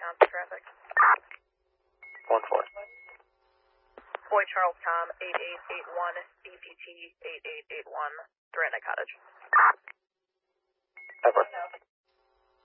Tom for traffic. 1-4. Boy Charles Tom 8881, BPT 8881, Duranda Cottage.